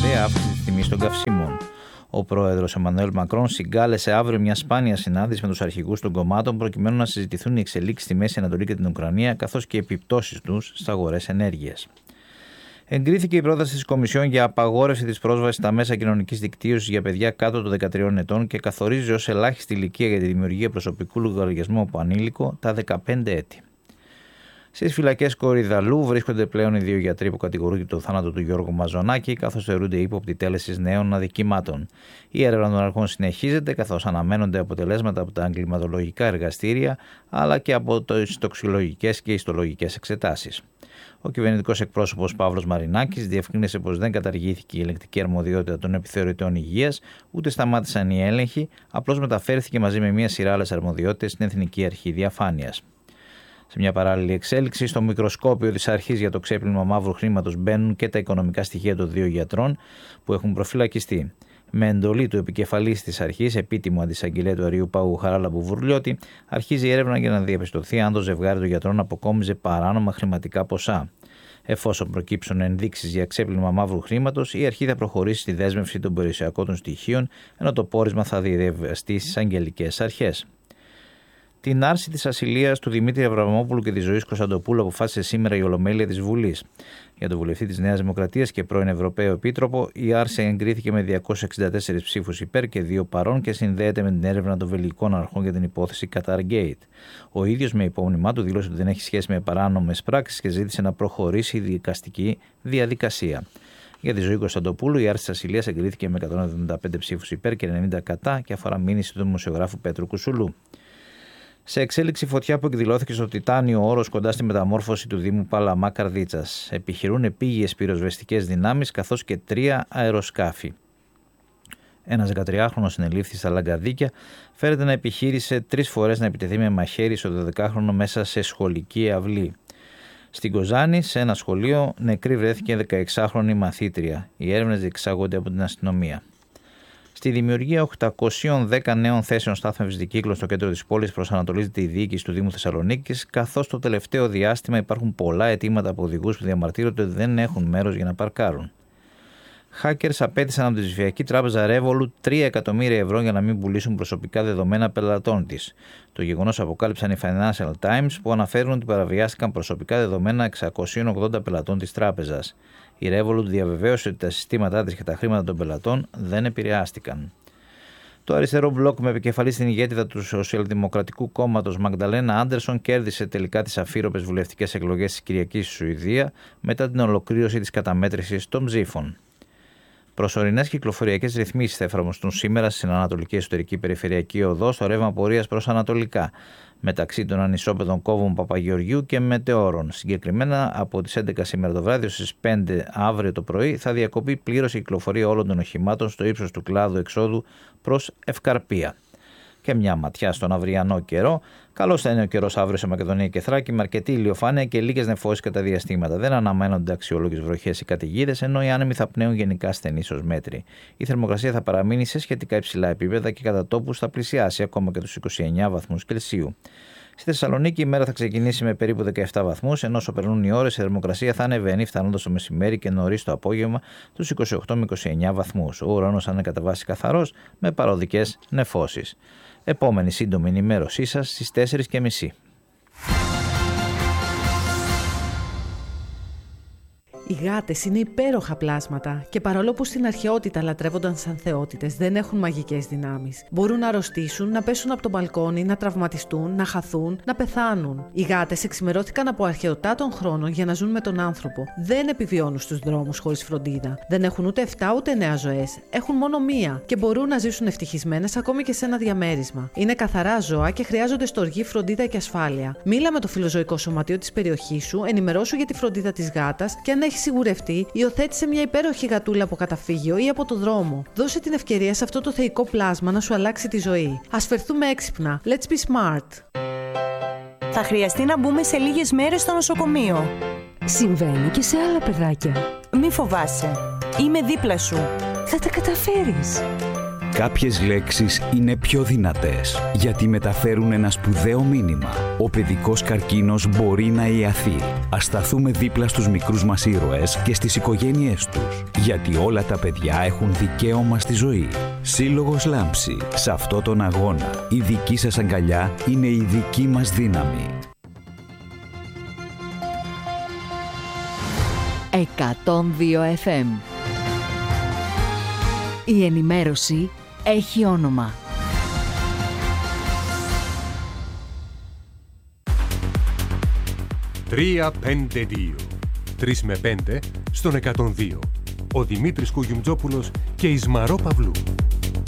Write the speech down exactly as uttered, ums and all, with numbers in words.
τελευταία αύξηση της τιμής των καυσίμων. Ο πρόεδρος Εμμανουέλ Μακρόν συγκάλεσε αύριο μια σπάνια συνάντηση με τους αρχηγούς των κομμάτων προκειμένου να συζητηθούν οι εξελίξεις στη Μέση Ανατολή και την Ουκρανία, καθώς και οι επιπτώσεις τους στις αγορές ενέργειας. Εγκρίθηκε η πρόταση της Κομισιόν για απαγόρευση της πρόσβασης στα μέσα κοινωνικής δικτύωσης για παιδιά κάτω των δεκατριών ετών και καθορίζει ως ελάχιστη ηλικία για τη δημιουργία προσωπικού λογαριασμού από ανήλικο τα δεκαπέντε έτη. Στις φυλακές Κορυδαλού βρίσκονται πλέον οι δύο γιατροί που κατηγορούνται για το θάνατο του Γιώργου Μαζονάκη, καθώς θεωρούνται ύποπτοι τέλεσης νέων αδικημάτων. Η έρευνα των αρχών συνεχίζεται, καθώς αναμένονται αποτελέσματα από τα εγκληματολογικά εργαστήρια, αλλά και από τις τοξικολογικές και ιστολογικές εξετάσεις. Ο κυβερνητικός εκπρόσωπος Παύλος Μαρινάκης διευκρίνησε πως δεν καταργήθηκε η ελεγκτική αρμοδιότητα των επιθεωρητών υγείας, ούτε σταμάτησαν οι έλεγχοι, απλώς μεταφέρθηκε μαζί με μια σειρά άλλες αρμοδιότητες στην Εθνική Αρχή Διαφάνειας. Σε μια παράλληλη εξέλιξη, στο μικροσκόπιο της αρχής για το ξέπλυμα μαύρου χρήματος μπαίνουν και τα οικονομικά στοιχεία των δύο γιατρών που έχουν προφυλακιστεί. Με εντολή του επικεφαλής της αρχής, επίτιμου αντισαγγελέα του Αριού Πάγου Χαράλαμπου Βουρλιώτη, αρχίζει η έρευνα για να διαπιστωθεί αν το ζευγάρι των γιατρών αποκόμιζε παράνομα χρηματικά ποσά. Εφόσον προκύψουν ενδείξεις για ξέπλυμα μαύρου χρήματος, η αρχή θα προχωρήσει στη δέσμευση των περιουσιακών των στοιχείων, ενώ το πόρισμα θα διαβιβαστεί στις αγγελικές αρχές. Την άρση της ασυλίας του Δημήτρη Αβραμόπουλου και της Ζωής Κωνσταντοπούλου αποφάσισε σήμερα η Ολομέλεια της Βουλής. Για τον βουλευτή της Νέας Δημοκρατίας και πρώην Ευρωπαίο Επίτροπο, η άρση εγκρίθηκε με διακόσιες εξήντα τέσσερις ψήφους υπέρ και δύο παρών και συνδέεται με την έρευνα των βελγικών αρχών για την υπόθεση Qatargate. Ο ίδιος με υπόμνημά του δήλωσε ότι δεν έχει σχέση με παράνομες πράξεις και ζήτησε να προχωρήσει η δικαστική διαδικασία. Για τη Ζωή Κωνσταντοπούλου, η άρση της ασυλίας εγκρίθηκε με εκατόν εβδομήντα πέντε ψήφους υπέρ και ενενήντα κατά και αφορά μήνυση του δημοσιογράφου Πέτρου Κουσουλού. Σε εξέλιξη, φωτιά που εκδηλώθηκε στο Τιτάνιο Όρος κοντά στη μεταμόρφωση του Δήμου Παλαμά Καρδίτσας. Επιχειρούν επίγειες πυροσβεστικές δυνάμεις καθώς και τρία αεροσκάφη. Ένας δεκατριάχρονος συνελήφθη στα Λαγκαδίκια, φέρεται να επιχείρησε τρεις φορές να επιτεθεί με μαχαίρι στο δωδεκάχρονο μέσα σε σχολική αυλή. Στην Κοζάνη, σε ένα σχολείο, νεκρή βρέθηκε δεκαεξάχρονη μαθήτρια. Οι έρευνες διεξάγονται από την αστυνομία. Στη δημιουργία οκτακόσιων δέκα νέων θέσεων στάθμευσης δικύκλου στο κέντρο της πόλης προσανατολίζεται η διοίκηση του Δήμου Θεσσαλονίκης, καθώς το τελευταίο διάστημα υπάρχουν πολλά αιτήματα από οδηγούς που διαμαρτύρονται ότι δεν έχουν μέρος για να παρκάρουν. Hackers απέτησαν από τη ψηφιακή τράπεζα Revolut τρία εκατομμύρια ευρώ για να μην πουλήσουν προσωπικά δεδομένα πελατών της. Το γεγονός αποκάλυψαν οι Financial Times, που αναφέρουν ότι παραβιάστηκαν προσωπικά δεδομένα εξακοσίων ογδόντα πελατών της τράπεζας. Η Revolut διαβεβαίωσε ότι τα συστήματά της και τα χρήματα των πελατών δεν επηρεάστηκαν. Το αριστερό μπλοκ με επικεφαλή στην ηγέτιδα του Σοσιαλδημοκρατικού Κόμματος Μαγδαλένα Άντερσον κέρδισε τελικά τις αφήρωπες βουλευτικές εκλογές της Κυριακής στη Σουηδία μετά την ολοκλήρωση της καταμέτρησης των ψήφων. Προσωρινές κυκλοφοριακές ρυθμίσεις θα εφαρμοστούν σήμερα στην Ανατολική Εσωτερική Περιφερειακή Οδό στο ρεύμα πορείας προς Ανατολικά, μεταξύ των ανισόπεδων Κόβων Παπαγεωργιού και Μετεώρων. Συγκεκριμένα, από τις έντεκα σήμερα το βράδυ στις πέντε αύριο το πρωί θα διακοπεί πλήρως η κυκλοφορία όλων των οχημάτων στο ύψος του κλάδου εξόδου προς Ευκαρπία. Και μια ματιά στον αυριανό καιρό. Καλώς θα είναι ο καιρός αύριο σε Μακεδονία και Θράκη, με αρκετή ηλιοφάνεια και λίγες νεφώσεις κατά διαστήματα. Δεν αναμένονται αξιόλογες βροχές ή καταιγίδες, ενώ οι άνεμοι θα πνέουν γενικά ασθενείς ως μέτρη. Η θερμοκρασία θα παραμείνει σε σχετικά υψηλά επίπεδα και κατά τόπους θα πλησιάσει ακόμα και τους είκοσι εννέα βαθμούς Κελσίου. Στη Θεσσαλονίκη η μέρα θα ξεκινήσει με περίπου δεκαεπτά βαθμούς, ενώ όσο περνούν οι ώρες η θερμοκρασία θα ανεβαίνει, φτάνοντας το μεσημέρι και νωρίς το απόγευμα τους είκοσι οκτώ με είκοσι εννέα βαθμούς. Ο ουρανός θα είναι κατά βάση καθαρός με παροδικές νεφώσεις. Επόμενη σύντομη ενημέρωσή σας στις τέσσερις και μισή. Οι γάτες είναι υπέροχα πλάσματα και παρόλο που στην αρχαιότητα λατρεύονταν σαν θεότητες, δεν έχουν μαγικές δυνάμεις. Μπορούν να αρρωστήσουν, να πέσουν από το μπαλκόνι, να τραυματιστούν, να χαθούν, να πεθάνουν. Οι γάτες εξημερώθηκαν από αρχαιοτά των χρόνων για να ζουν με τον άνθρωπο. Δεν επιβιώνουν στους δρόμους χωρίς φροντίδα. Δεν έχουν ούτε εφτά ούτε εννέα ζωές. Έχουν μόνο μία και μπορούν να ζήσουν ευτυχισμένες ακόμη και σε ένα διαμέρισμα. Είναι καθαρά ζώα και χρειάζονται στοργή, φροντίδα και ασφάλεια. Μίλα με το φιλοζωικό σωματείο της περιοχής σου, ενημερώσου για τη φροντίδα της γάτας και αν έχει σιγουρευτεί, υιοθέτησε μια υπέροχη γατούλα από καταφύγιο ή από το δρόμο. Δώσε την ευκαιρία σε αυτό το θεϊκό πλάσμα να σου αλλάξει τη ζωή. Ας φερθούμε έξυπνα. Let's be smart. Θα χρειαστεί να μπούμε σε λίγες μέρες στο νοσοκομείο. Συμβαίνει και σε άλλα παιδάκια. Μη φοβάσαι. Είμαι δίπλα σου. Θα τα καταφέρεις. Κάποιες λέξεις είναι πιο δυνατές, γιατί μεταφέρουν ένα σπουδαίο μήνυμα. Ο παιδικός καρκίνος μπορεί να ιαθεί. Ας σταθούμε δίπλα στους μικρούς μας ήρωες και στις οικογένειές τους, γιατί όλα τα παιδιά έχουν δικαίωμα στη ζωή. Σύλλογος Λάμψη. Σε αυτό τον αγώνα, η δική σας αγκαλιά είναι η δική μας δύναμη. εκατόν δύο εφ εμ. Η ενημέρωση έχει όνομα. τρία πέντε δύο. τρεις με πέντε στον εκατόν δύο. Ο Δημήτρης Κουγιουμτζόπουλος και η Σμαρό Παυλού.